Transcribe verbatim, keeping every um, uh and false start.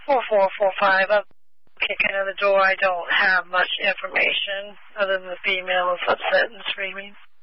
four four four five. I'm kicking in the door. I don't have much information other than the female is upset and screaming.